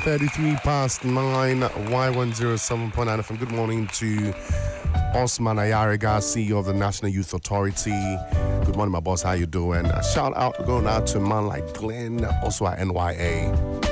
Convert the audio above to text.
33 past 9, Y107.9 FM. Good morning to Osman Ayariga, CEO of the National Youth Authority. Good morning, my boss. How you doing? A shout out going out to a man like Glenn, also at NYA.